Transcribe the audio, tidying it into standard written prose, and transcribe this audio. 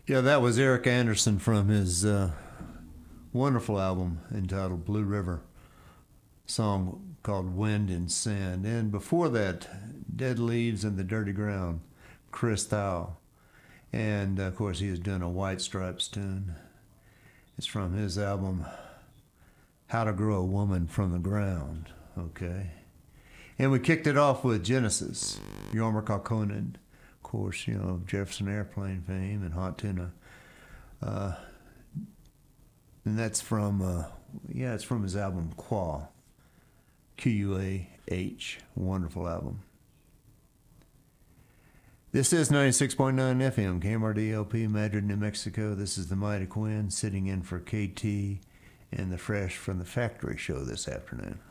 Yeah, that was Eric Anderson from his wonderful album entitled Blue River, song called Wind and Sand. And before that, Dead Leaves and the Dirty Ground, Chris Thau. And of course, he was doing a White Stripes tune. It's from his album How to Grow a Woman from the Ground. Okay. And we kicked it off with Genesis, Jorma Kaukonen, of course, you know, Jefferson Airplane fame and Hot Tuna. And that's from, it's from his album Quah, Quah, wonderful album. This is 96.9 FM, KMRD-LP, Madrid, New Mexico. This is the Mighty Quinn sitting in for KT and the Fresh from the Factory show this afternoon.